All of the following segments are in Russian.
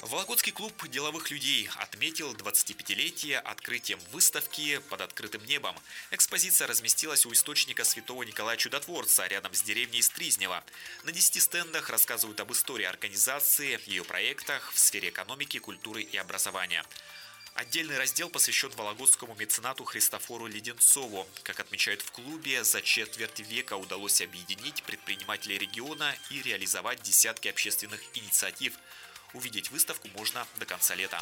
Вологодский клуб деловых людей отметил 25-летие открытием выставки «Под открытым небом». Экспозиция разместилась у источника Святого Николая Чудотворца рядом с деревней Стризнево. На 10 стендах рассказывают об истории организации, ее проектах в сфере экономики, культуры и образования. Отдельный раздел посвящен вологодскому меценату Христофору Леденцову. Как отмечают в клубе, за четверть века удалось объединить предпринимателей региона и реализовать десятки общественных инициатив. Увидеть выставку можно до конца лета.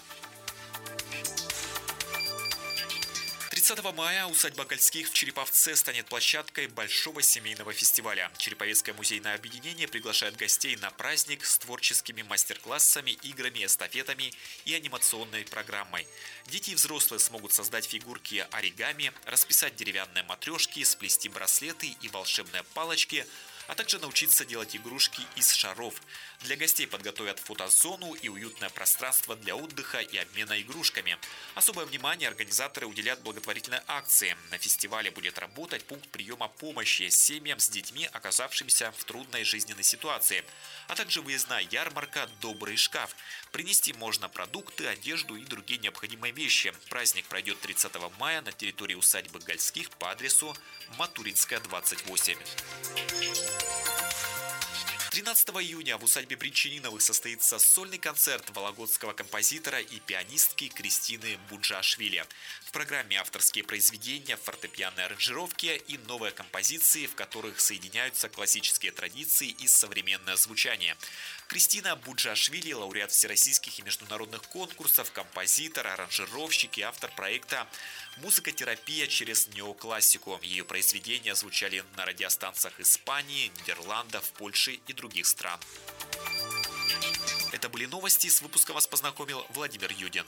30 мая усадьба Гольских в Череповце станет площадкой большого семейного фестиваля. Череповецкое музейное объединение приглашает гостей на праздник с творческими мастер-классами, играми, эстафетами и анимационной программой. Дети и взрослые смогут создать фигурки оригами, расписать деревянные матрешки, сплести браслеты и волшебные палочки, а также научиться делать игрушки из шаров. Для гостей подготовят фотозону и уютное пространство для отдыха и обмена игрушками. Особое внимание организаторы уделят благотворительной акции. На фестивале будет работать пункт приема помощи семьям с детьми, оказавшимися в трудной жизненной ситуации, а также выездная ярмарка «Добрый шкаф». Принести можно продукты, одежду и другие необходимые вещи. Праздник пройдет 30 мая на территории усадьбы Гольских по адресу Матуринская, 28. 13 июня в усадьбе Бринчаниновых состоится сольный концерт вологодского композитора и пианистки Кристины Буджашвили. В программе авторские произведения, фортепианные аранжировки и новые композиции, в которых соединяются классические традиции и современное звучание. Кристина Буджашвили – лауреат всероссийских и международных конкурсов, композитор, аранжировщик и автор проекта «Музыкотерапия через неоклассику». Ее произведения звучали на радиостанциях Испании, Нидерландов, Польши и других стран. Это были новости. С выпуском вас познакомил Владимир Юдин.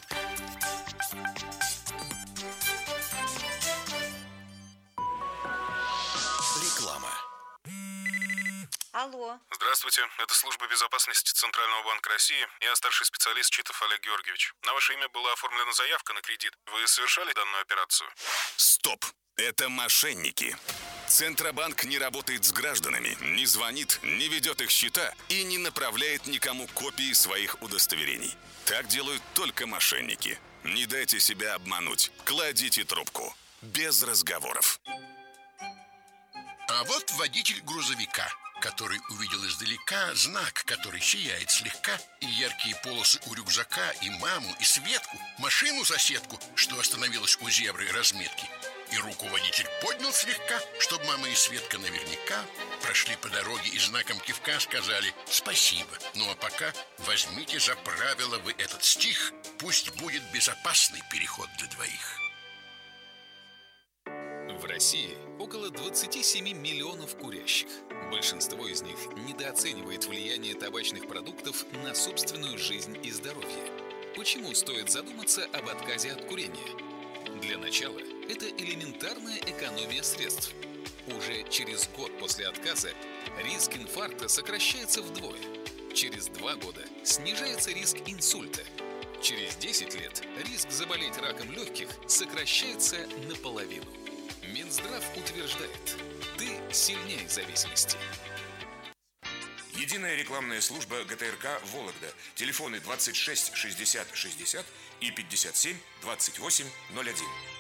Реклама. Алло. Здравствуйте, это служба безопасности Центрального банка России. Я старший специалист Читов Олег Георгиевич. На ваше имя была оформлена заявка на кредит. Вы совершали данную операцию? Стоп! Это мошенники. Центробанк не работает с гражданами, не звонит, не ведет их счета и не направляет никому копии своих удостоверений. Так делают только мошенники. Не дайте себя обмануть. Кладите трубку. Без разговоров. А вот водитель грузовика, который увидел издалека знак, который сияет слегка, и яркие полосы у рюкзака, и маму, и Светку, машину-соседку, что остановилась у зебры разметки. И руку водитель поднял слегка, чтобы мама и Светка наверняка прошли по дороге и знаком кивка сказали «спасибо». Ну а пока возьмите за правило вы этот стих, пусть будет безопасный переход для двоих. В России около 27 миллионов курящих. Большинство из них недооценивает влияние табачных продуктов на собственную жизнь и здоровье. Почему стоит задуматься об отказе от курения? Для начала, это элементарная экономия средств. Уже через год после отказа риск инфаркта сокращается вдвое. Через 2 года снижается риск инсульта. Через 10 лет риск заболеть раком легких сокращается наполовину. Минздрав утверждает, ты сильнее зависимости. Единая рекламная служба ГТРК «Вологда». Телефоны 26 60 60 и 57 28 01.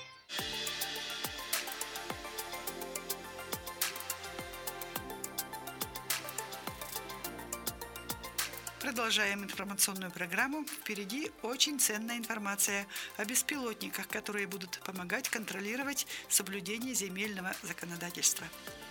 Продолжаем информационную программу. Впереди очень ценная информация о беспилотниках, которые будут помогать контролировать соблюдение земельного законодательства.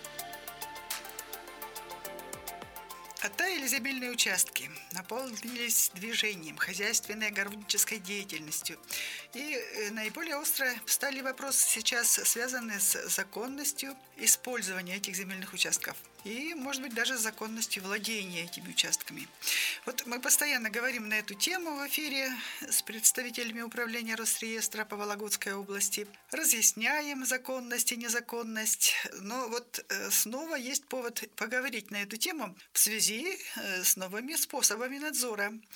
Оттаяли земельные участки, наполнились движением, хозяйственной огороднической деятельностью. И наиболее остро стали вопросы сейчас, связанные с законностью использования этих земельных участков. И, может быть, даже с законностью владения этими участками. Вот мы постоянно говорим на эту тему в эфире с представителями управления Росреестра по Вологодской области. Разъясняем законность и незаконность. Но вот снова есть повод поговорить на эту тему в связи с новыми способами надзора.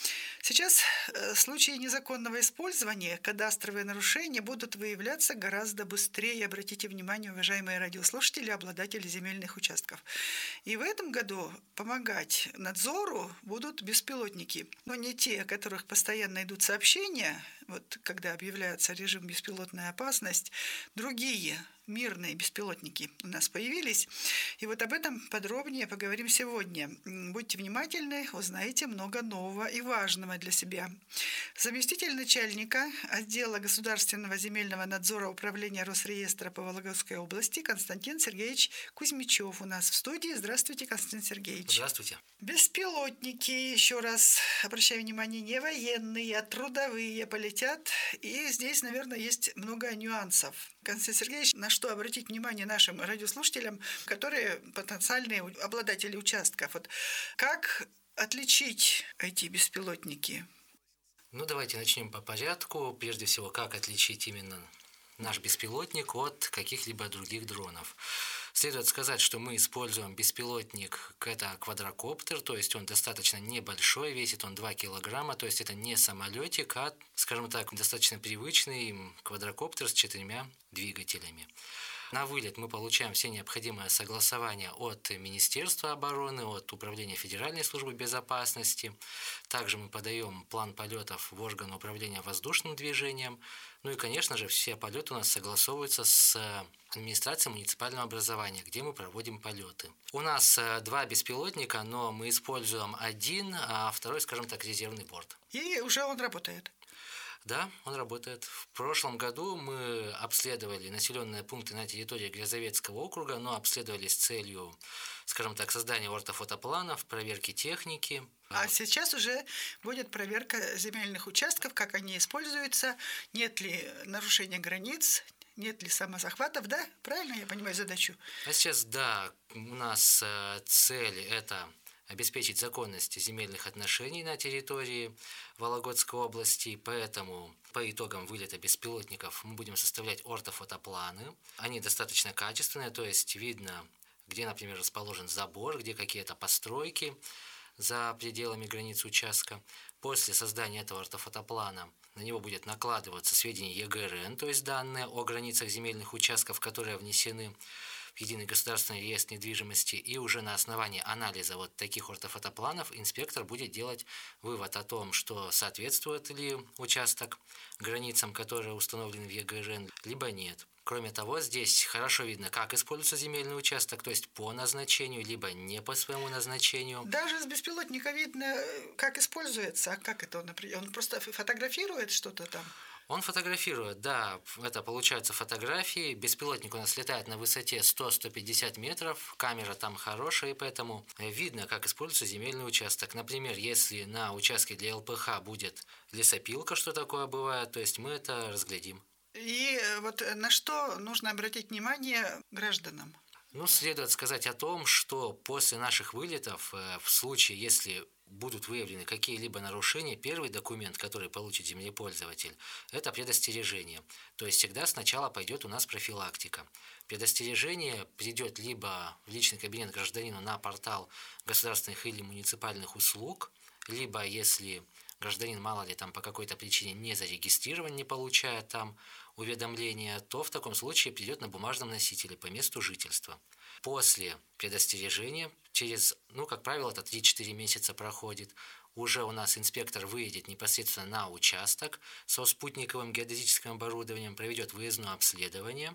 Сейчас случаи незаконного использования, кадастровые нарушения будут выявляться гораздо быстрее. Обратите внимание, уважаемые радиослушатели, обладатели земельных участков. И в этом году помогать надзору будут беспилотники. Но не те, о которых постоянно идут сообщения, вот когда объявляется режим беспилотная опасность, другие мирные беспилотники у нас появились. И вот об этом подробнее поговорим сегодня. Будьте внимательны, узнаете много нового и важного для себя. Заместитель начальника отдела государственного земельного надзора управления Росреестра по Вологодской области Константин Сергеевич Кузьмичев у нас в студии. Здравствуйте, Константин Сергеевич. Здравствуйте. Беспилотники, еще раз обращаю внимание, не военные, а трудовые полетят. И здесь, наверное, есть много нюансов. Константин Сергеевич, на что обратить внимание нашим радиослушателям, которые потенциальные обладатели участков? Вот как отличить эти беспилотники? Ну, давайте начнем по порядку. Прежде всего, как отличить именно наш беспилотник от каких-либо других дронов. Следует сказать, что мы используем беспилотник, это квадрокоптер, то есть он достаточно небольшой, весит он 2 килограмма, то есть это не самолетик, а, скажем так, достаточно привычный квадрокоптер с 4 двигателями. На вылет мы получаем все необходимые согласования от Министерства обороны, от Управления Федеральной службы безопасности. Также мы подаем план полетов в органы управления воздушным движением. Ну и, конечно же, все полеты у нас согласовываются с администрацией муниципального образования, где мы проводим полеты. У нас 2 беспилотника, но мы используем один, а второй, скажем так, резервный борт. И уже он работает. Да, он работает. В прошлом году мы обследовали населенные пункты на территории Грязовецкого округа, но обследовали с целью, скажем так, создания ортофотопланов, проверки техники. А сейчас уже будет проверка земельных участков, как они используются, нет ли нарушения границ, нет ли самозахватов, да? Правильно я понимаю задачу? А сейчас, да, у нас цель – это обеспечить законность земельных отношений на территории Вологодской области, поэтому по итогам вылета беспилотников мы будем составлять ортофотопланы. Они достаточно качественные, то есть видно, где, например, расположен забор, где какие-то постройки за пределами границ участка. После создания этого ортофотоплана на него будет накладываться сведения ЕГРН, то есть данные о границах земельных участков, которые внесены в Единый государственный реестр недвижимости, и уже на основании анализа вот таких ортофотопланов инспектор будет делать вывод о том, что соответствует ли участок границам, которые установлены в ЕГРН, либо нет. Кроме того, здесь хорошо видно, как используется земельный участок, то есть по назначению, либо не по своему назначению. Даже с беспилотника видно, как используется. А как это он, например? Он просто фотографирует что-то там? Он фотографирует, да, это получаются фотографии. Беспилотник у нас летает на высоте 100-150 метров, камера там хорошая, и поэтому видно, как используется земельный участок. Например, если на участке для ЛПХ будет лесопилка, что такое бывает, то есть мы это разглядим. И вот на что нужно обратить внимание гражданам? Ну, следует сказать о том, что после наших вылетов, в случае, если будут выявлены какие-либо нарушения, первый документ, который получит землепользователь, это предостережение. То есть всегда сначала пойдет у нас профилактика. Предостережение придет либо в личный кабинет гражданина на портал государственных или муниципальных услуг, либо если гражданин, мало ли, там по какой-то причине не зарегистрирован, не получая там уведомления, то в таком случае придет на бумажном носителе по месту жительства. После предостережения, через, как правило, это 3-4 месяца проходит, уже у нас инспектор выедет непосредственно на участок со спутниковым геодезическим оборудованием, проведет выездное обследование,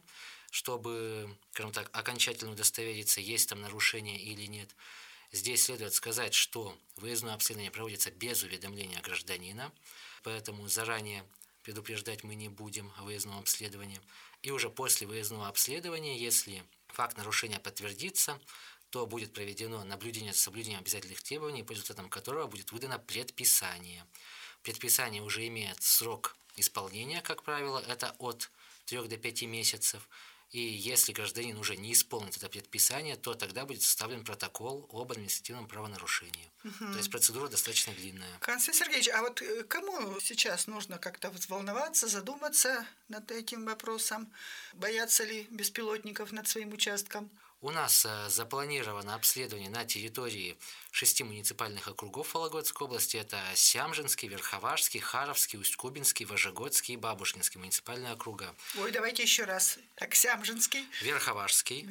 чтобы, скажем так, окончательно удостовериться, есть там нарушение или нет. Здесь следует сказать, что выездное обследование проводится без уведомления гражданина, поэтому заранее предупреждать мы не будем о выездном обследовании. И уже после выездного обследования, если факт нарушения подтвердится, то будет проведено наблюдение за соблюдением обязательных требований, по результатам которого будет выдано предписание. Предписание уже имеет срок исполнения, как правило, это от 3 до 5 месяцев. И если гражданин уже не исполнит это предписание, то тогда будет составлен протокол об административном правонарушении. То есть процедура достаточно длинная. Константин Сергеевич, а вот кому сейчас нужно как-то взволноваться, задуматься над этим вопросом? Боятся ли беспилотников над своим участком? У нас запланировано обследование на территории 6 муниципальных округов Вологодской области. Это Сямжинский, Верховашский, Харовский, Усть-Кубинский, Вожегодский и Бабушкинский муниципальные округа. Ой, давайте еще раз. Так, Сямжинский, Верховашский,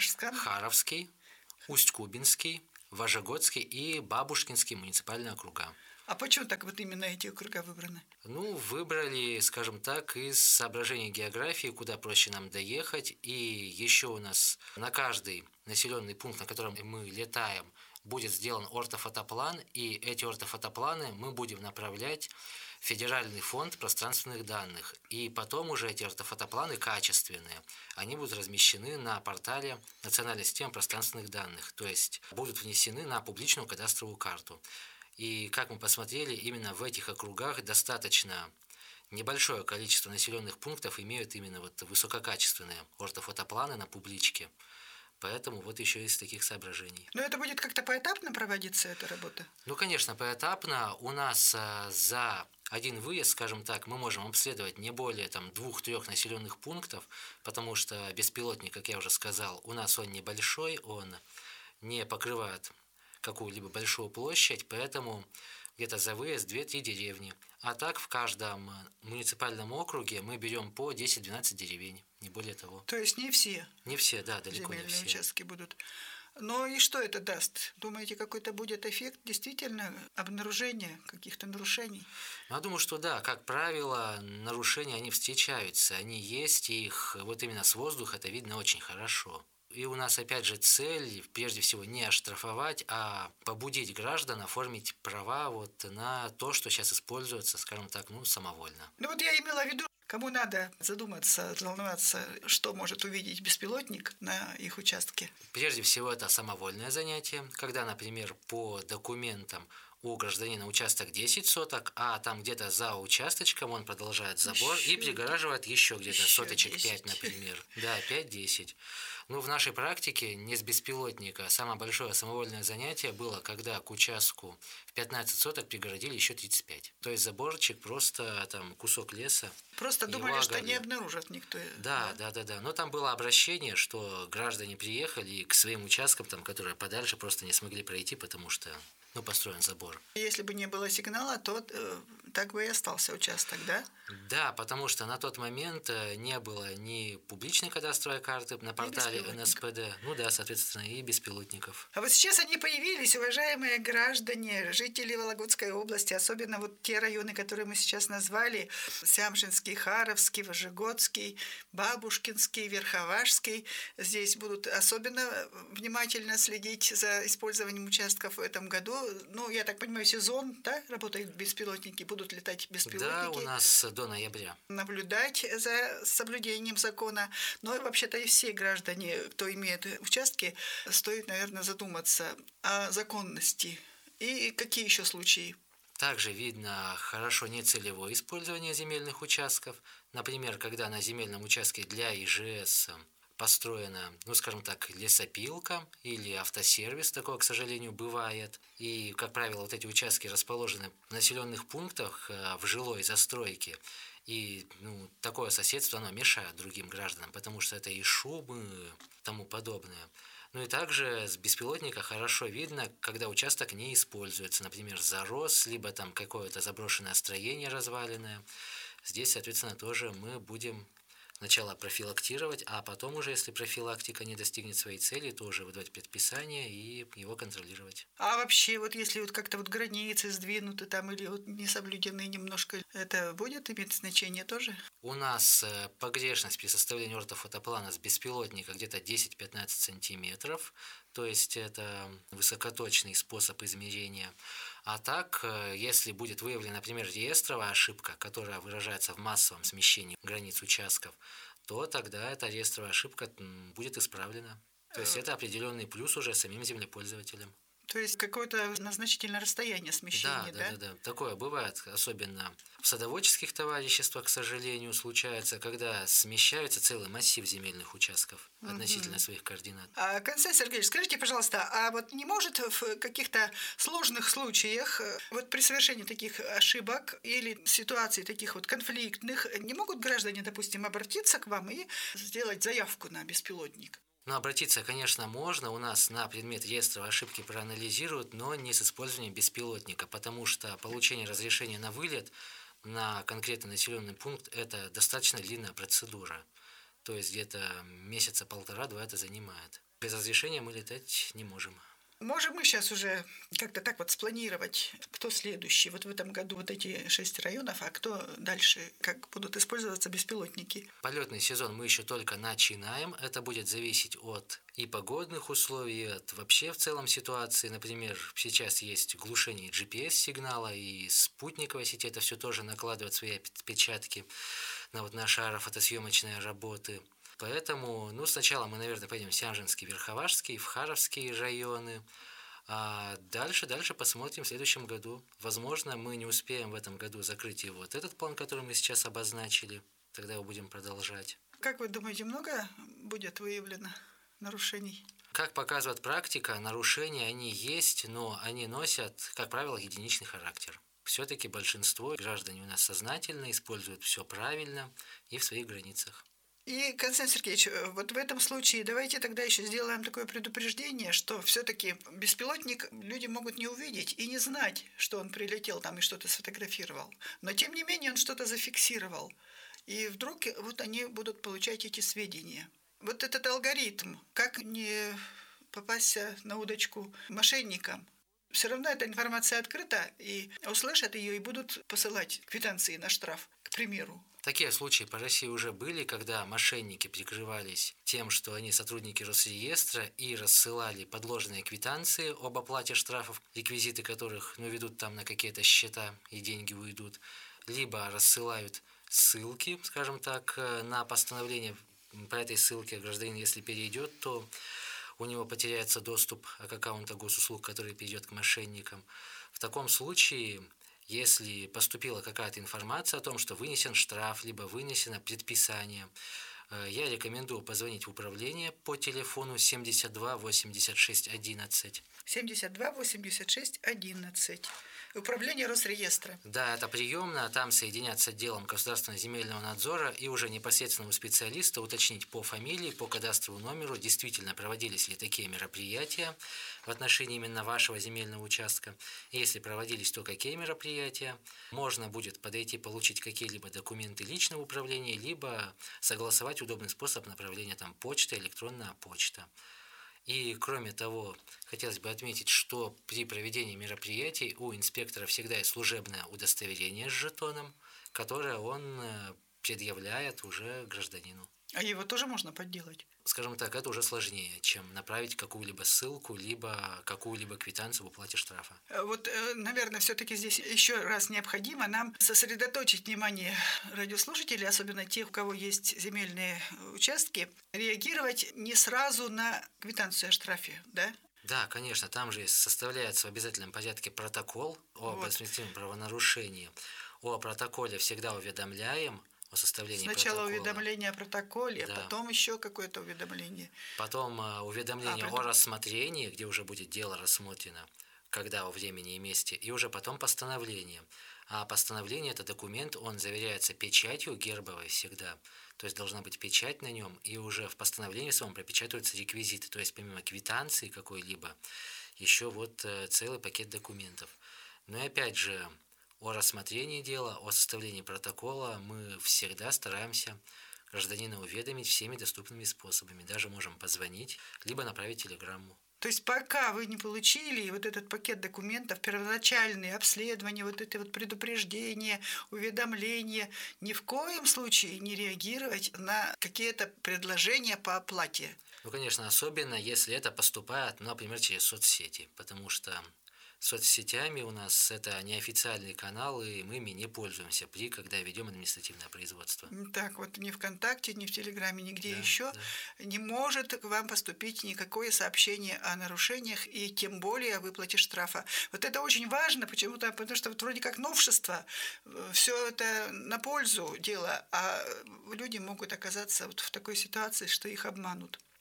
Харовский, Усть-Кубинский, Вожегодский и Бабушкинский муниципальные округа. А почему так вот именно эти округа выбраны? Выбрали, скажем так, из соображений географии, куда проще нам доехать. И еще у нас на каждый населенный пункт, на котором мы летаем, будет сделан ортофотоплан. И эти ортофотопланы мы будем направлять в Федеральный фонд пространственных данных. И потом уже эти ортофотопланы качественные, они будут размещены на портале Национальной системы пространственных данных. То есть будут внесены на публичную кадастровую карту. И, как мы посмотрели, именно в этих округах достаточно небольшое количество населенных пунктов имеют именно вот высококачественные ортофотопланы на публичке. Поэтому вот еще из таких соображений. Но это будет как-то поэтапно проводиться, эта работа? Конечно, поэтапно. У нас за один выезд, скажем так, мы можем обследовать не более 2-3 населенных пунктов, потому что беспилотник, как я уже сказал, у нас он небольшой, он не покрывает какую-либо большую площадь, поэтому где-то за выезд 2-3 деревни. А так в каждом муниципальном округе мы берем по 10-12 деревень, не более того. То есть не все? Не все, да, далеко не все. Земельные участки будут. Ну и что это даст? Думаете, какой-то будет эффект действительно обнаружения каких-то нарушений? Я думаю, что да, как правило, нарушения, они встречаются, они есть, и их вот именно с воздуха это видно очень хорошо. И у нас, опять же, цель, прежде всего, не оштрафовать, а побудить граждан оформить права вот на то, что сейчас используется, скажем так, самовольно. Ну вот я имела в виду, кому надо задуматься, волноваться, что может увидеть беспилотник на их участке. Прежде всего, это самовольное занятие, когда, например, по документам у гражданина участок 10 соток, а там где-то за участочком он продолжает забор и пригораживает еще где-то соточек 5, например. Да, 5-10. В нашей практике не с беспилотника. Самое большое самовольное занятие было, когда к участку в 15 соток пригородили еще 35. То есть заборчик, просто там кусок леса. Просто думали, что не обнаружат никто. Да. Но там было обращение, что граждане приехали и к своим участкам, которые подальше, просто не смогли пройти, потому что построен забор. Если бы не было сигнала, то так бы и остался участок, да? Да, потому что на тот момент не было ни публичной кадастровой карты на портале НСПД, соответственно, и беспилотников. А вот сейчас они появились, уважаемые граждане, жители Вологодской области, особенно вот те районы, которые мы сейчас назвали, Сямжинский, Харовский, Вожегодский, Бабушкинский, Верховашский. Здесь будут особенно внимательно следить за использованием участков в этом году. Я так понимаю, сезон, да, работают беспилотники, будут летать беспилотники. Да, у нас до ноября. Наблюдать за соблюдением закона. Но вообще-то и все граждане, кто имеет участки, стоит, наверное, задуматься о законности. И какие еще случаи? Также видно хорошо нецелевое использование земельных участков. Например, когда на земельном участке для ИЖС построена, скажем так, лесопилка или автосервис, такое, к сожалению, бывает. И, как правило, вот эти участки расположены в населенных пунктах, в жилой застройке. И такое соседство, оно мешает другим гражданам, потому что это и шумы, и тому подобное. И также с беспилотника хорошо видно, когда участок не используется, например, зарос, либо там какое-то заброшенное строение разваленное. Здесь, соответственно, тоже мы будем сначала профилактировать, а потом уже, если профилактика не достигнет своей цели, то уже выдавать предписание и его контролировать. А вообще, если как-то границы сдвинуты там или не соблюдены немножко, это будет иметь значение тоже? У нас погрешность при составлении ортофотоплана с беспилотника где-то 10-15 сантиметров, то есть это высокоточный способ измерения. А так, если будет выявлена, например, реестровая ошибка, которая выражается в массовом смещении границ участков, то тогда эта реестровая ошибка будет исправлена. То есть это определенный плюс уже самим землепользователям. То есть какое-то значительное расстояние смещения, да? Да. Такое бывает, особенно в садоводческих товариществах, к сожалению, случается, когда смещаются целый массив земельных участков относительно своих координат. Константин Сергеевич, скажите, пожалуйста, а не может в каких-то сложных случаях, при совершении таких ошибок или ситуаций таких конфликтных, не могут граждане, допустим, обратиться к вам и сделать заявку на беспилотник? Но обратиться, конечно, можно. У нас на предмет реестровой ошибки проанализируют, но не с использованием беспилотника, потому что получение разрешения на вылет на конкретный населенный пункт – это достаточно длинная процедура. То есть где-то месяца полтора-два это занимает. Без разрешения мы летать не можем. Можем мы сейчас уже как-то так вот спланировать, кто следующий? Вот в этом году вот эти 6 районов, а кто дальше, как будут использоваться беспилотники? Полетный сезон мы еще только начинаем. Это будет зависеть от и погодных условий, и от вообще в целом ситуации. Например, сейчас есть глушение GPS-сигнала и спутниковой сети. Это все тоже накладывает свои отпечатки на вот наши аэрофотосъемочные работы. Поэтому, сначала мы, наверное, пойдем в Сянжинский, Верховашский, в Харовские районы, а дальше посмотрим в следующем году. Возможно, мы не успеем в этом году закрыть и вот этот план, который мы сейчас обозначили, тогда его будем продолжать. Как вы думаете, много будет выявлено нарушений? Как показывает практика, нарушения они есть, но они носят, как правило, единичный характер. Все-таки большинство граждан у нас сознательно используют все правильно и в своих границах. И, Константин Сергеевич, вот в этом случае давайте тогда еще сделаем такое предупреждение, что все-таки беспилотник люди могут не увидеть и не знать, что он прилетел там и что-то сфотографировал. Но, тем не менее, он что-то зафиксировал. И вдруг вот они будут получать эти сведения. Вот этот алгоритм, как не попасть на удочку мошенникам. Все равно эта информация открыта, и услышат ее и будут посылать квитанции на штраф, к примеру. Такие случаи по России уже были, когда мошенники прикрывались тем, что они сотрудники Росреестра и рассылали подложные квитанции об оплате штрафов, реквизиты которых ведут там на какие-то счета и деньги уйдут, либо рассылают ссылки, скажем так, на постановление. По этой ссылке гражданин, если перейдет, то у него потеряется доступ к аккаунту госуслуг, который перейдет к мошенникам. В таком случае, если поступила какая-то информация о том, что вынесен штраф, либо вынесено предписание, я рекомендую позвонить в управление по телефону 72 86 11. 72 86 11. Управление Росреестра. Да, это приемная, там соединят с отделом Государственного земельного надзора и уже непосредственно у специалиста уточнить по фамилии, по кадастровому номеру, действительно проводились ли такие мероприятия в отношении именно вашего земельного участка. И если проводились, то какие мероприятия. Можно будет подойти, получить какие-либо документы личного управления, либо согласовать удобный способ направления, там почта, электронная почта. И, кроме того, хотелось бы отметить, что при проведении мероприятий у инспектора всегда есть служебное удостоверение с жетоном, которое он предъявляет уже гражданину. А его тоже можно подделать? Скажем так, это уже сложнее, чем направить какую-либо ссылку, либо какую-либо квитанцию об уплате штрафа. Вот, наверное, все-таки здесь еще раз необходимо нам сосредоточить внимание радиослушателей, особенно тех, у кого есть земельные участки, реагировать не сразу на квитанцию о штрафе, да? Да, конечно, там же составляется в обязательном порядке протокол об административном правонарушении. О протоколе всегда уведомляем. О составлении Сначала протокола. Уведомление о протоколе, Да. потом еще какое-то уведомление. Потом уведомление о рассмотрении, где уже будет дело рассмотрено, когда, во времени и месте, и уже потом постановление. А постановление – это документ, он заверяется печатью гербовой всегда, то есть должна быть печать на нем, и уже в постановлении своем пропечатываются реквизиты, то есть помимо квитанции какой-либо, еще вот целый пакет документов. Но и опять же, о рассмотрении дела, о составлении протокола мы всегда стараемся гражданина уведомить всеми доступными способами. Даже можем позвонить, либо направить телеграмму. То есть пока вы не получили вот этот пакет документов, первоначальные обследования, вот это вот предупреждение, уведомление, ни в коем случае не реагировать на какие-то предложения по оплате. Конечно, особенно если это поступает, например, через соцсети, потому что соцсетями у нас это неофициальный канал, и мы ими не пользуемся, когда ведем административное производство. Так вот, ни ВКонтакте, ни в Телеграме, нигде еще да. не может к вам поступить никакое сообщение о нарушениях и тем более о выплате штрафа. Вот это очень важно почему-то, потому что вот вроде как новшество, все это на пользу дела, а люди могут оказаться вот в такой ситуации, что их обманут.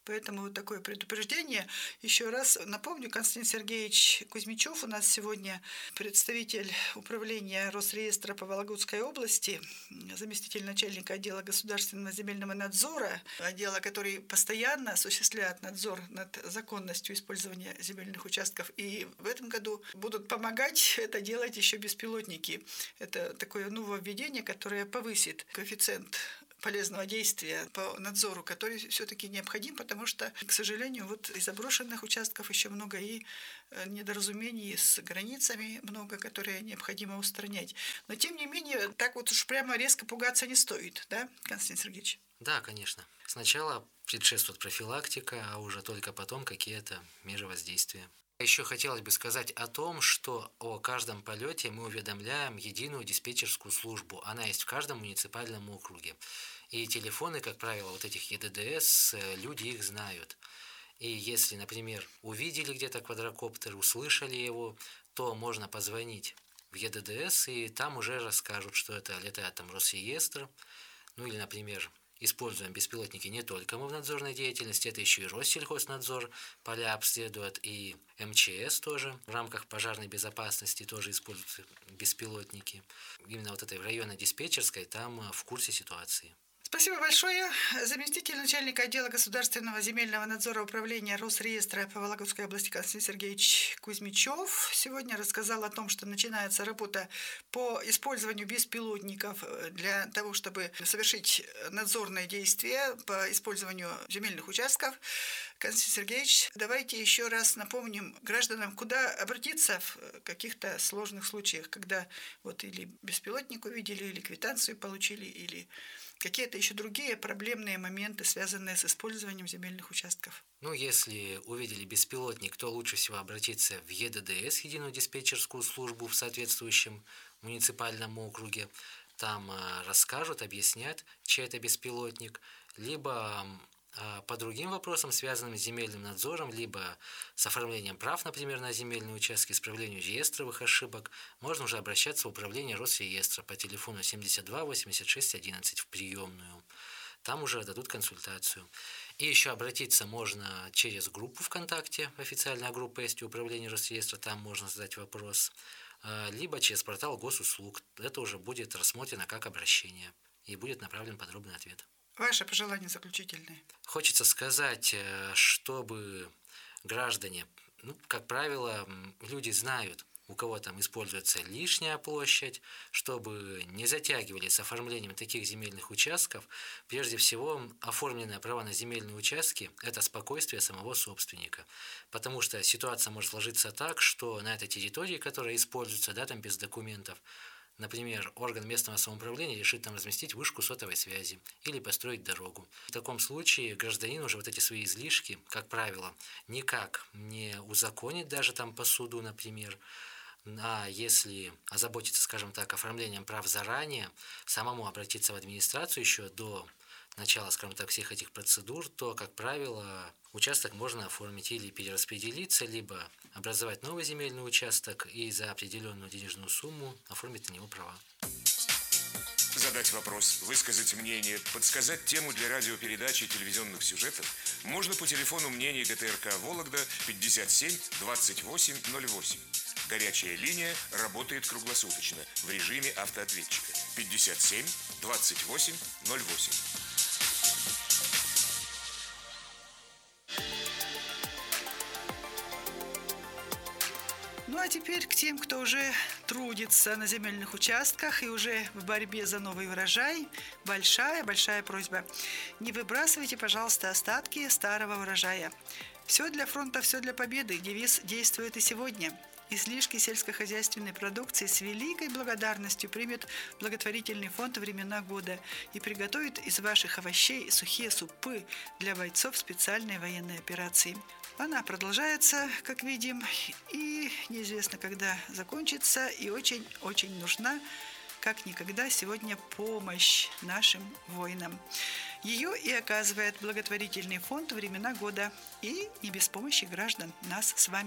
Поэтому вот такое предупреждение. Еще раз напомню, Константин Сергеевич Кузьмичев у нас сегодня представитель управления Росреестра по Вологодской области, заместитель начальника отдела государственного земельного надзора, отдела, который постоянно осуществляет надзор над законностью использования земельных участков. И в этом году будут помогать это делать еще беспилотники. Это такое нововведение, которое повысит коэффициент полезного действия по надзору, который все-таки необходим, потому что, к сожалению, вот и заброшенных участков еще много, и недоразумений с границами много, которые необходимо устранять. Но, тем не менее, так вот уж прямо резко пугаться не стоит, да, Константин Сергеевич? Да, конечно. Сначала предшествует профилактика, а уже только потом какие-то меры воздействия. Еще хотелось бы сказать о том, что о каждом полете мы уведомляем единую диспетчерскую службу. Она есть в каждом муниципальном округе. И телефоны, как правило, вот этих ЕДДС, люди их знают. И если, например, увидели где-то квадрокоптер, услышали его, то можно позвонить в ЕДДС, и там уже расскажут, что это летает там Росреестр. Ну или, например, используем беспилотники не только мы в надзорной деятельности, это еще и Россельхознадзор поля обследует, и МЧС тоже в рамках пожарной безопасности тоже используют беспилотники. Именно вот этой районной диспетчерской там в курсе ситуации. Спасибо большое. Заместитель начальника отдела государственного земельного надзора управления Росреестра по Вологодской области Константин Сергеевич Кузьмичев сегодня рассказал о том, что начинается работа по использованию беспилотников для того, чтобы совершить надзорные действия по использованию земельных участков. Константин Сергеевич, давайте еще раз напомним гражданам, куда обратиться в каких-то сложных случаях, когда вот или беспилотник увидели, или квитанцию получили, или какие-то еще другие проблемные моменты, связанные с использованием земельных участков. Ну, если увидели беспилотник, то лучше всего обратиться в ЕДДС, единую диспетчерскую службу в соответствующем муниципальном округе. Там расскажут, объяснят, чей это беспилотник, либо по другим вопросам, связанным с земельным надзором, либо с оформлением прав, например, на земельные участки, исправлению реестровых ошибок, можно уже обращаться в управление Росреестра по телефону 72 86 11 в приемную. Там уже дадут консультацию. И еще обратиться можно через группу ВКонтакте, официальная группа есть у управления Росреестра, там можно задать вопрос, либо через портал госуслуг. Это уже будет рассмотрено как обращение и будет направлен подробный ответ. Ваше пожелание заключительное. Хочется сказать, чтобы граждане, как правило, люди знают, у кого там используется лишняя площадь, чтобы не затягивали с оформлением таких земельных участков. Прежде всего, оформленные права на земельные участки – это спокойствие самого собственника. Потому что ситуация может сложиться так, что на этой территории, которая используется, да, там без документов, например, орган местного самоуправления решит там разместить вышку сотовой связи или построить дорогу. В таком случае гражданин уже вот эти свои излишки, как правило, никак не узаконит даже там по суду, например. А если озаботиться, скажем так, оформлением прав заранее, самому обратиться в администрацию еще до начала, скажем так, всех этих процедур, то, как правило, участок можно оформить или перераспределиться, либо образовать новый земельный участок и за определенную денежную сумму оформить на него права. Задать вопрос, высказать мнение, подсказать тему для радиопередач и телевизионных сюжетов можно по телефону мнений ГТРК «Вологда» 57 28 08. Горячая линия работает круглосуточно в режиме автоответчика 57 28 08. Ну а теперь к тем, кто уже трудится на земельных участках и уже в борьбе за новый урожай, большая просьба. Не выбрасывайте, пожалуйста, остатки старого урожая. Все для фронта, все для победы. Девиз действует и сегодня. Излишки сельскохозяйственной продукции с великой благодарностью примет благотворительный фонд «Времена года» и приготовит из ваших овощей сухие супы для бойцов специальной военной операции. Она продолжается, как видим, и неизвестно, когда закончится, и очень нужна, как никогда, сегодня помощь нашим воинам. Ее и оказывает благотворительный фонд «Времена года», и не без помощи граждан, нас с вами.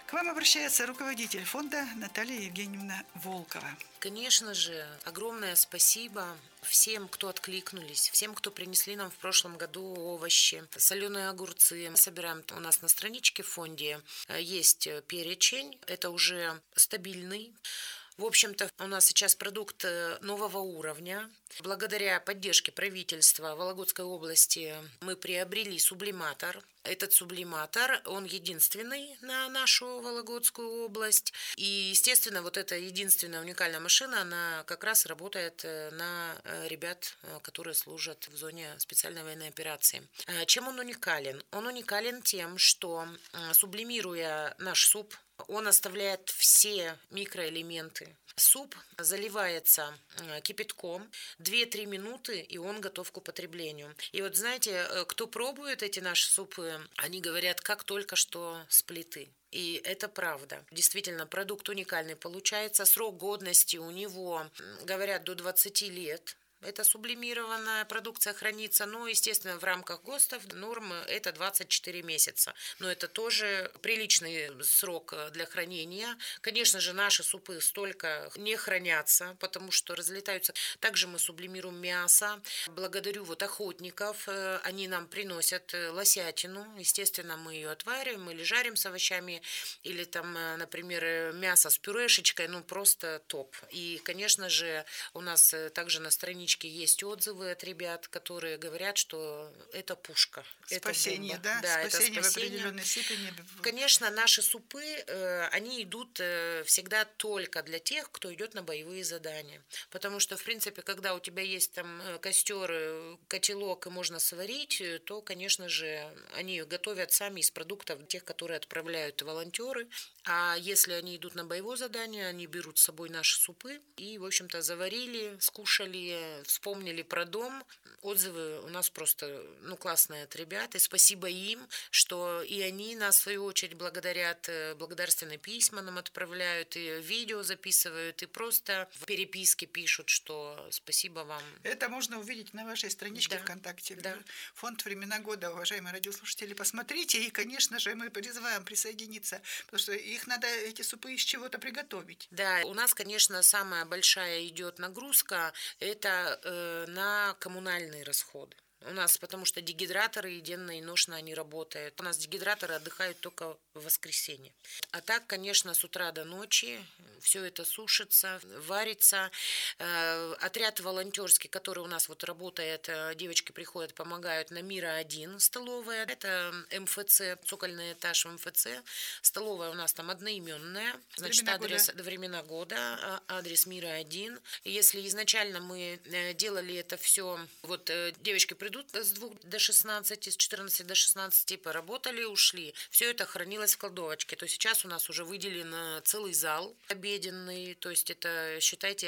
К вам обращается руководитель фонда Наталья Евгеньевна Волкова. Конечно же, огромное спасибо всем, кто откликнулись, всем, кто принесли нам в прошлом году овощи, соленые огурцы. Мы собираем у нас на страничке в фонде. Есть перечень, это уже стабильный. В общем-то, у нас сейчас продукт нового уровня. Благодаря поддержке правительства Вологодской области мы приобрели сублиматор. Этот сублиматор, он единственный на нашу Вологодскую область. И, естественно, вот эта единственная уникальная машина, она как раз работает на ребят, которые служат в зоне специальной военной операции. Чем он уникален? Он уникален тем, что, сублимируя наш суп, он оставляет все микроэлементы. Суп заливается кипятком 2-3 минуты, и он готов к употреблению. И вот знаете, кто пробует эти наши супы, они говорят, как только что с плиты. И это правда. Действительно, продукт уникальный получается. Срок годности у него, говорят, до 20 лет. Эта сублимированная продукция хранится, но, естественно, в рамках ГОСТов нормы это 24 месяца. Но это тоже приличный срок для хранения. Конечно же, наши супы столько не хранятся, потому что разлетаются. Также мы сублимируем мясо. Благодарю вот охотников. Они нам приносят лосятину. Естественно, мы ее отвариваем или жарим с овощами. Или там, например, мясо с пюрешечкой. Ну, просто топ. И, конечно же, у нас также на страничке есть отзывы от ребят, которые говорят, что это пушка. Спасение, это да? Да, спасение это в определенной степени. Конечно, наши супы, они идут всегда только для тех, кто идет на боевые задания. Потому что, в принципе, когда у тебя есть там костер, котелок и можно сварить, то, конечно же, они готовят сами из продуктов тех, которые отправляют волонтеры. А если они идут на боевое задание, они берут с собой наши супы и, в общем-то, заварили, скушали, вспомнили про дом. Отзывы у нас просто, классные от ребят. И спасибо им, что и они нас, в свою очередь, благодарят, благодарственные письма нам отправляют, и видео записывают, и просто в переписке пишут, что спасибо вам. Это можно увидеть на вашей страничке ВКонтакте. Да. Фонд «Времена года», уважаемые радиослушатели, посмотрите. И, конечно же, мы призываем присоединиться, потому что их надо, эти супы, из чего-то приготовить. Да, у нас, конечно, самая большая идет нагрузка, это на коммунальные расходы. У нас, потому что дегидраторы и денно, и ношно они работают. У нас дегидраторы отдыхают только в воскресенье. А так, конечно, с утра до ночи все это сушится, варится. Отряд волонтерский, который у нас вот работает, девочки приходят, помогают на Мира-1 столовая. Это МФЦ, цокольный этаж МФЦ. Столовая у нас там одноименная. Значит, адрес времена года, адрес Мира-1. Если изначально мы делали это все, вот девочки придут с 2 до 16, с 14 до 16, поработали, ушли. Все это хранилось в кладовочке. То сейчас у нас уже выделен целый зал обеденный. То есть это, считайте,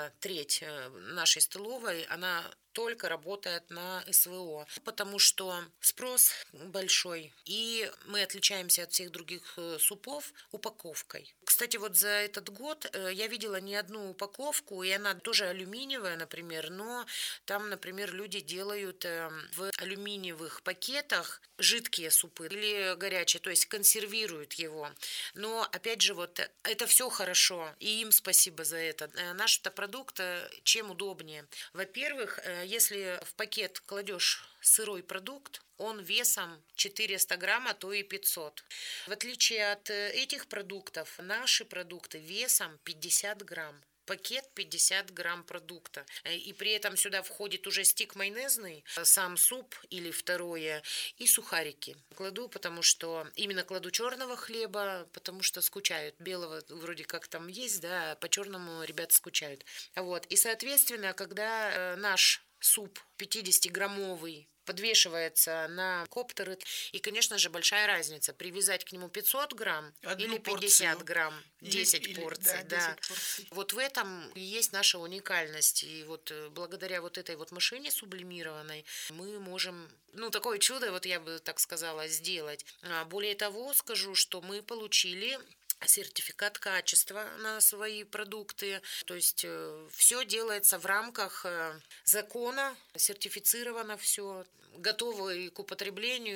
1/3 нашей столовой, она только работает на СВО, потому что спрос большой, и мы отличаемся от всех других супов упаковкой. Кстати, вот за этот год я видела не одну упаковку, и она тоже алюминиевая, например, но там, например, люди делают в алюминиевых пакетах жидкие супы или горячие, то есть консервируют его. Но, опять же, вот это все хорошо, и им спасибо за это. Наш-то продукт чем удобнее? Во-первых, если в пакет кладешь сырой продукт, он весом 400 грамм, а то и 500. В отличие от этих продуктов, наши продукты весом 50 грамм. Пакет 50 грамм продукта. И при этом сюда входит уже стик майонезный, сам суп или второе, и сухарики. Кладу, потому что именно кладу черного хлеба, потому что скучают. Белого вроде как там есть, да, по черному ребята скучают. Вот. И, соответственно, когда наш суп 50-граммовый подвешивается на коптеры. И, конечно же, большая разница. Привязать к нему 500 грамм или 50 порцию. грамм, 10 порций. Да. 10 порций. Вот в этом и есть наша уникальность. И вот благодаря вот этой вот машине сублимированной мы можем, такое чудо, вот я бы так сказала, сделать. Более того, скажу, что мы получили сертификат качества на свои продукты. То есть все делается в рамках закона, сертифицировано все, готово и к употреблению,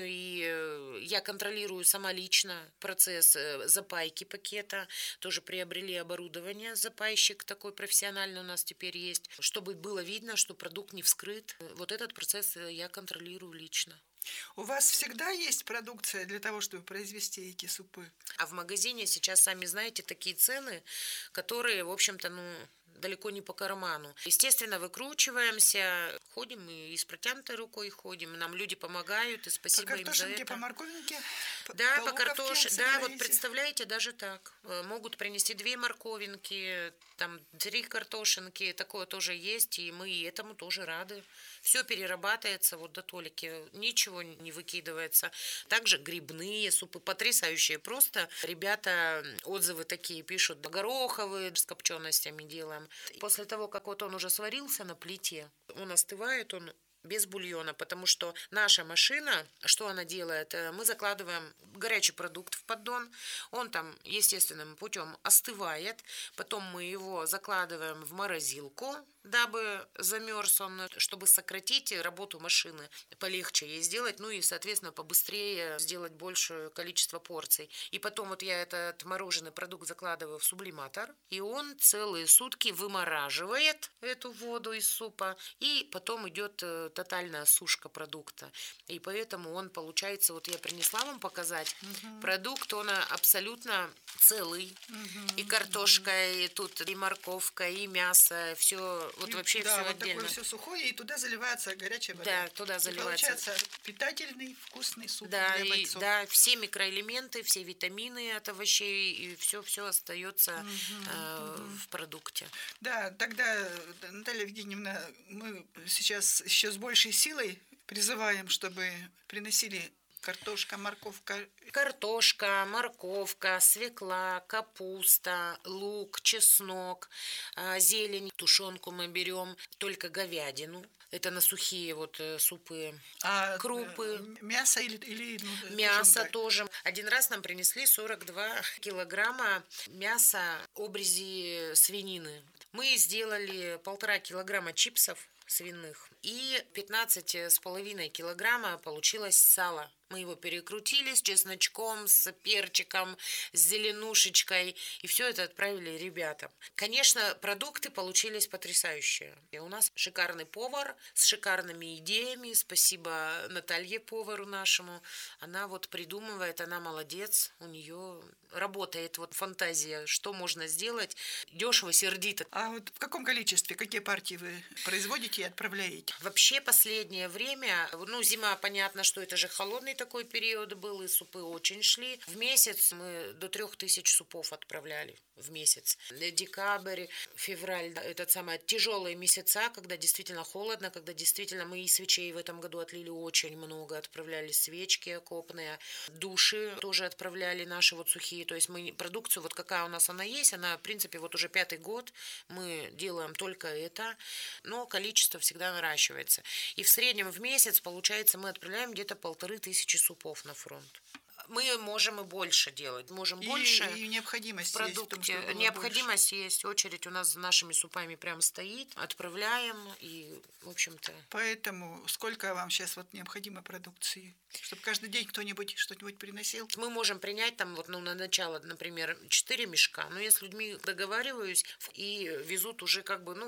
и я контролирую сама лично процесс запайки пакета. Тоже приобрели оборудование, запайщик такой профессиональный у нас теперь есть, чтобы было видно, что продукт не вскрыт. Вот этот процесс я контролирую лично. У вас всегда есть продукция для того, чтобы произвести эти супы? А в магазине сейчас, сами знаете, такие цены, которые, в общем-то, далеко не по карману. Естественно, выкручиваемся, ходим и с протянутой рукой ходим, нам люди помогают, и спасибо им за это. По морковинке? Да, по картошке, да, вот представляете, даже так. Могут принести 2 морковинки, там 3 картошинки, такое тоже есть, и мы этому тоже рады. Все перерабатывается вот до толики, ничего не выкидывается. Также грибные супы, потрясающие просто. Ребята отзывы такие пишут, гороховые с копченостями делаем. После того, как вот он уже сварился на плите, он остывает, он без бульона, потому что наша машина, что она делает, мы закладываем горячий продукт в поддон, он там естественным путем остывает, потом мы его закладываем в морозилку, дабы замерз он, чтобы сократить работу машины, полегче ей сделать, и, соответственно, побыстрее сделать большее количество порций. И потом вот я этот мороженый продукт закладываю в сублиматор, и он целые сутки вымораживает эту воду из супа, и потом идет тотальная сушка продукта. И поэтому он получается, вот я принесла вам показать, продукт, он абсолютно целый. И картошка, и тут и морковка, и мясо, все. Вот вообще да, все вот отдельно. Такое все сухое, и туда заливается горячая вода. Да, туда заливается. И получается питательный, вкусный суп да, для бойцов. Да, все микроэлементы, все витамины от овощей, и все остается в продукте. Да, тогда, Наталья Евгеньевна, мы сейчас еще с большей силой призываем, чтобы приносили картошка, морковка, свекла, капуста, лук, чеснок, зелень. Тушенку мы берем, только говядину. Это на сухие вот супы. Крупы. Мясо или мясо тоже. Один раз нам принесли 42 килограмма мяса обрези свинины. Мы сделали 1,5 килограмма чипсов свиных и 15,5 килограмма получилось сало. Мы его перекрутили с чесночком, с перчиком, с зеленушечкой, и все это отправили ребятам. Конечно, продукты получились потрясающие. И у нас шикарный повар с шикарными идеями. Спасибо Наталье, повару нашему. Она вот придумывает, она молодец. У нее работает вот фантазия, что можно сделать дешево, сердито. А вот в каком количестве, какие партии вы производите и отправляете? Вообще последнее время, зима, понятно, что это же холодный такой период был, и супы очень шли. В месяц мы до 3000 супов отправляли в месяц. Декабрь, февраль, это самые тяжелые месяца, когда действительно холодно, когда действительно мы и свечей в этом году отлили очень много, отправляли свечки окопные, души тоже отправляли наши вот сухие, то есть мы продукцию, вот какая у нас она есть, она в принципе вот уже 5-й год мы делаем только это, но количество всегда наращивается. И в среднем в месяц, получается, мы отправляем где-то 1500 супов на фронт. Мы можем и больше делать, больше. И необходимость в продукте. Есть в том, необходимость есть, очередь у нас за нашими супами прям стоит, отправляем и, в общем-то. Поэтому сколько вам сейчас вот необходимо продукции, чтобы каждый день кто-нибудь что-нибудь приносил? Мы можем принять там вот на начало, например, 4 мешка, но я с людьми договариваюсь и везут уже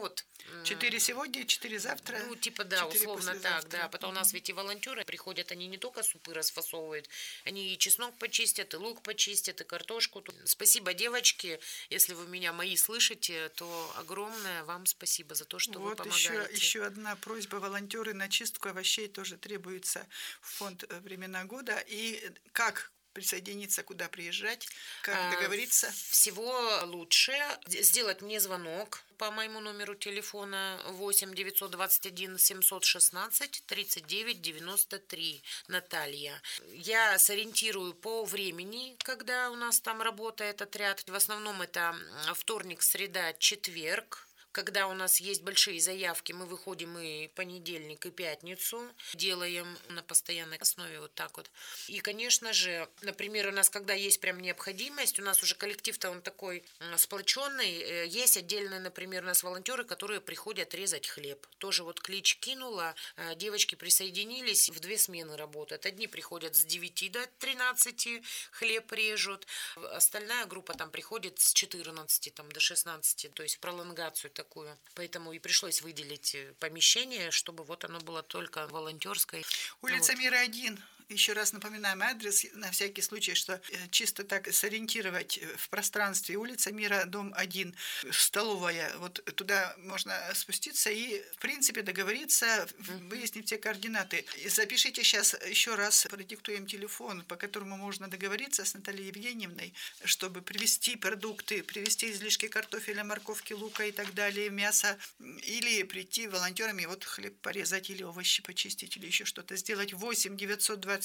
4 сегодня, 4 завтра. Типа да, условно так, да. Потом у нас ведь и волонтеры приходят, они не только супы расфасовывают, они и чеснок почистят, и лук почистят, и картошку. Спасибо, девочки, если вы меня мои слышите, то огромное вам спасибо за то, что вы помогаете. Вот еще одна просьба. Волонтеры на чистку овощей тоже требуется в фонд «Времена года». И как присоединиться, куда приезжать, как договориться? Всего лучше сделать мне звонок по моему номеру телефона 8 921 716 39 93. Наталья. Я сориентирую по времени, когда у нас там работает отряд. В основном это вторник, среда, четверг. когда у нас есть большие заявки, мы выходим и понедельник, и пятницу, делаем на постоянной основе вот так вот. И, конечно же, например, у нас, когда есть прям необходимость, у нас уже коллектив-то он такой сплоченный, есть отдельные, например, у нас волонтеры, которые приходят резать хлеб. Тоже вот клич кинула, девочки присоединились, в 2 смены работают. Одни приходят с 9 до 13, хлеб режут, остальная группа там приходит с 14 там, до 16, то есть в пролонгацию такую. Поэтому и пришлось выделить помещение, чтобы вот оно было только волонтерское. Улица Мира 1. Еще раз напоминаем адрес, на всякий случай, что чисто так сориентировать в пространстве. Улица Мира, дом 1, столовая. Вот туда можно спуститься и, в принципе, договориться, выяснить все координаты. И запишите сейчас еще раз, продиктуем телефон, по которому можно договориться с Натальей Евгеньевной, чтобы привезти продукты, привезти излишки картофеля, морковки, лука и так далее, мяса, или прийти волонтерами, вот хлеб порезать, или овощи почистить, или еще что-то сделать. 8 921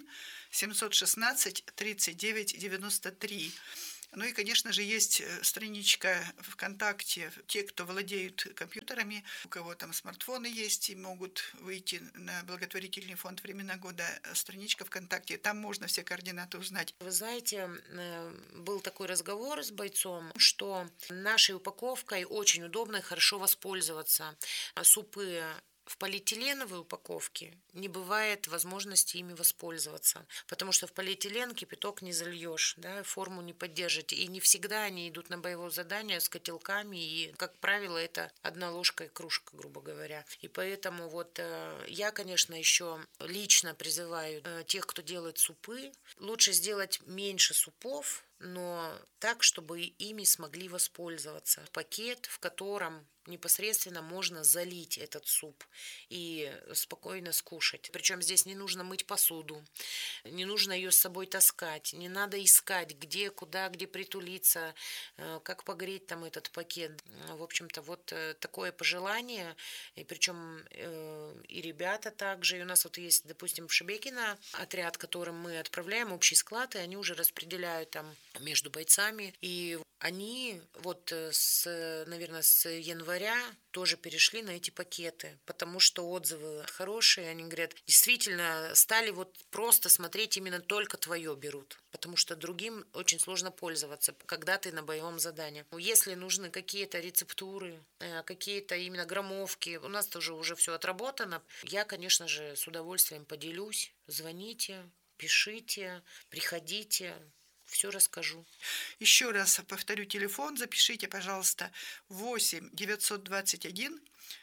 716 39 93. Ну и, конечно же, есть страничка ВКонтакте. Те, кто владеют компьютерами, у кого там смартфоны есть, и могут выйти на благотворительный фонд «Времена года», страничка ВКонтакте. Там можно все координаты узнать. Вы знаете, был такой разговор с бойцом, что нашей упаковкой очень удобно и хорошо воспользоваться. Супы в полиэтиленовой упаковке не бывает возможности ими воспользоваться, потому что в полиэтилен кипяток не зальешь, да, форму не поддержите, и не всегда они идут на боевое задание с котелками, и, как правило, это 1 ложка и кружка, грубо говоря. И поэтому вот я, конечно, еще лично призываю тех, кто делает супы, лучше сделать меньше супов, но так, чтобы ими смогли воспользоваться. Пакет, в котором непосредственно можно залить этот суп и спокойно скушать. Причем здесь не нужно мыть посуду, не нужно ее с собой таскать, не надо искать, где, куда, где притулиться, как погреть там этот пакет. В общем-то, вот такое пожелание. И причем и ребята также. И у нас вот есть, допустим, в Шебекино отряд, которым мы отправляем общий склад, и они уже распределяют там между бойцами. И они вот наверное, с января тоже перешли на эти пакеты, потому что отзывы хорошие. Они говорят, действительно, стали вот просто смотреть, именно только твое берут, потому что другим очень сложно пользоваться, когда ты на боевом задании. Если нужны какие-то рецептуры, какие-то именно граммовки, у нас тоже уже все отработано. Я, конечно же, с удовольствием поделюсь. Звоните, пишите, приходите. Все расскажу. Еще раз повторю телефон, запишите, пожалуйста, 8 921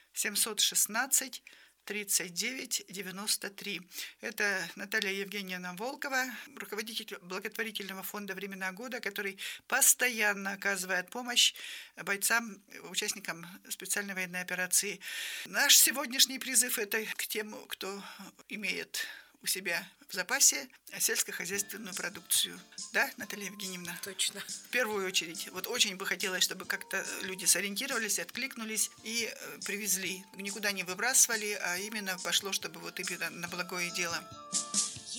716 39 93. Это Наталья Евгеньевна Волкова, руководитель благотворительного фонда «Времена года», который постоянно оказывает помощь бойцам, участникам специальной военной операции. Наш сегодняшний призыв – это к тем, кто имеет у себя в запасе сельскохозяйственную продукцию. Да, Наталья Евгеньевна? Точно. В первую очередь. Вот очень бы хотелось, чтобы как-то люди сориентировались, откликнулись и привезли. Никуда не выбрасывали, а именно пошло, чтобы вот именно на благое дело.